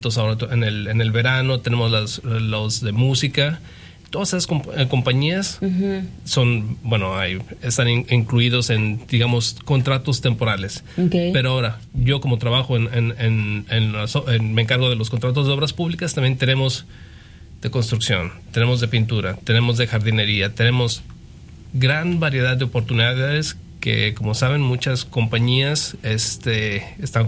Entonces ahora en el verano tenemos los de música. Todas esas compañías son, bueno, están incluidos en, digamos, contratos temporales. Okay. Pero ahora, yo como trabajo me encargo de los contratos de obras públicas, también tenemos de construcción, tenemos de pintura, tenemos de jardinería, tenemos gran variedad de oportunidades que, como saben, muchas compañías están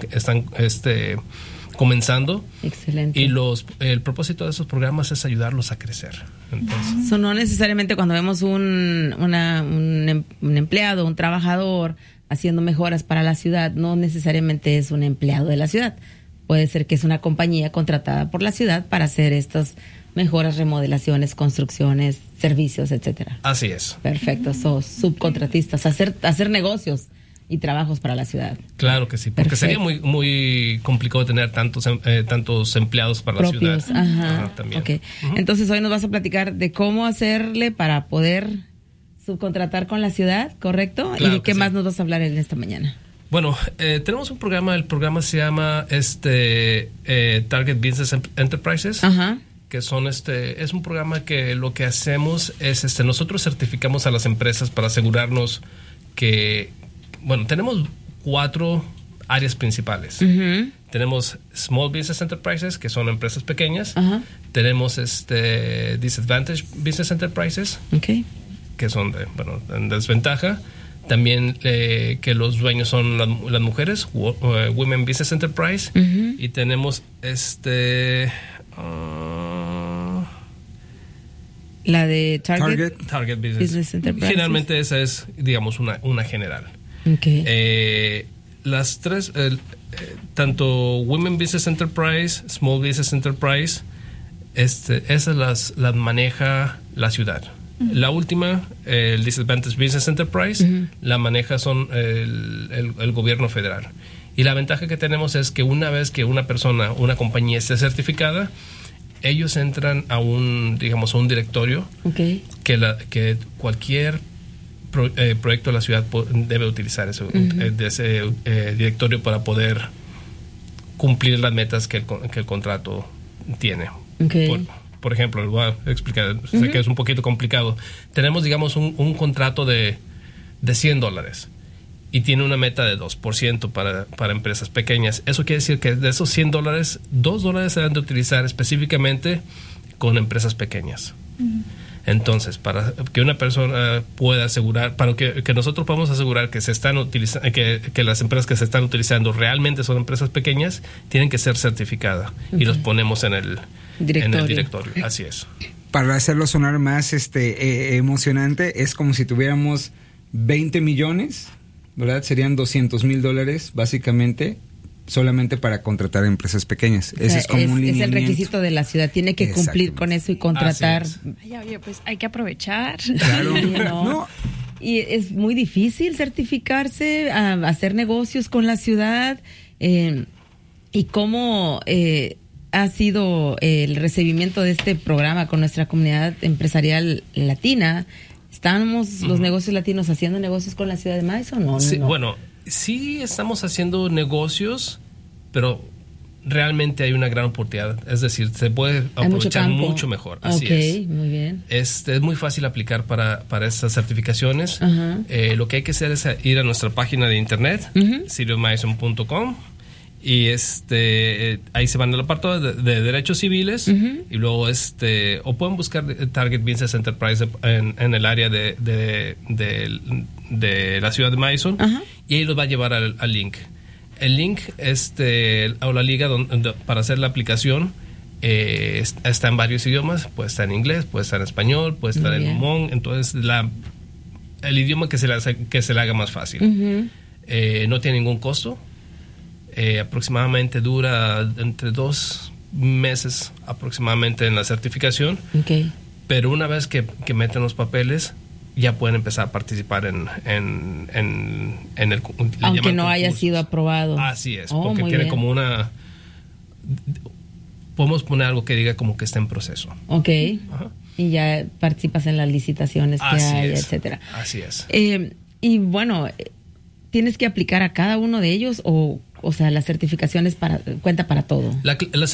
comenzando. Excelente. Y el propósito de esos programas es ayudarlos a crecer. Entonces, no necesariamente cuando vemos un empleado, un trabajador haciendo mejoras para la ciudad, no necesariamente es un empleado de la ciudad. Puede ser que es una compañía contratada por la ciudad para hacer estas mejoras, remodelaciones, construcciones, servicios, etcétera. Así es. Perfecto, subcontratistas, hacer negocios y trabajos para la ciudad. Claro que sí, porque Perfecto. sería muy muy complicado tener tantos empleados para Propios. la ciudad. Ajá. También. Okay. Entonces hoy nos vas a platicar de cómo hacerle para poder subcontratar con la ciudad, ¿correcto? Claro, ¿y de qué sí. más nos vas a hablar en esta mañana? Bueno, tenemos un programa, el programa se llama Target Business Enterprises. Ajá. Que son es un programa que lo que hacemos es nosotros certificamos a las empresas para asegurarnos que, bueno, tenemos 4 áreas principales. Uh-huh. Tenemos Small Business Enterprises, que son empresas pequeñas. Ajá. Tenemos Disadvantaged Business Enterprises, Okay. que son en desventaja. También que los dueños son las mujeres, Women Business Enterprise. Uh-huh. Y tenemos La de Target Business Enterprises. Finalmente esa es, digamos, una general. Okay. Las tres, tanto Women Business Enterprise, Small Business Enterprise, esas las maneja la ciudad. Uh-huh. La última, el Disadvantaged Business Enterprise, uh-huh, la maneja el gobierno federal. Y la ventaja que tenemos es que una vez que una compañía esté certificada, ellos entran a un directorio, okay, que cualquier proyecto de la ciudad debe utilizar ese directorio para poder cumplir las metas que el contrato tiene. Okay. Por ejemplo, les voy a explicar, sé que es un poquito complicado. Tenemos, digamos, un contrato de $100 y tiene una meta de 2% para empresas pequeñas. Eso quiere decir que de esos $100, $2 se deben de utilizar específicamente con empresas pequeñas. Uh-huh. Entonces, para que una persona pueda asegurar, para que nosotros podamos asegurar que se están utilizando, que las empresas que se están utilizando realmente son empresas pequeñas, tienen que ser certificadas. Okay. Y los ponemos en el directorio. Así es. Para hacerlo sonar más emocionante, es como si tuviéramos 20 millones, ¿verdad? Serían $200,000 básicamente, solamente para contratar empresas pequeñas. O sea, ese es como un lineamiento. Es el requisito de la ciudad, tiene que cumplir con eso y contratar. Oye, pues hay que aprovechar. Claro. No. Y es muy difícil certificarse, hacer negocios con la ciudad. ¿Y cómo ha sido el recibimiento de este programa con nuestra comunidad empresarial latina? ¿Estamos los negocios latinos haciendo negocios con la ciudad de Madison o sí, no? Bueno, sí estamos haciendo negocios, pero realmente hay una gran oportunidad. Es decir, se puede aprovechar mucho mejor. Así es. Muy bien. Es muy fácil aplicar para estas certificaciones. Uh-huh. Lo que hay que hacer es ir a nuestra página de internet, uh-huh, cityofmadison.com. Y ahí se van al apartado de derechos civiles, uh-huh, y luego o pueden buscar Target Business Enterprise en el área de la ciudad de Madison, uh-huh, y ahí los va a llevar al link. El link o la liga para hacer la aplicación está en varios idiomas, puede estar en inglés, puede estar en español, puede estar en Hmong, entonces el idioma que se le haga más fácil. Uh-huh. No tiene ningún costo. Aproximadamente dura entre 2 meses aproximadamente en la certificación. Okay. Pero una vez que meten los papeles, ya pueden empezar a participar en el aunque no haya sido aprobado. Así es, porque tiene como podemos poner algo que diga como que está en proceso. Ok. Ajá. Y ya participas en las licitaciones que hay, etcétera. Así es. Y bueno, ¿tienes que aplicar a cada uno de ellos o o sea, la certificación cuenta para todo. La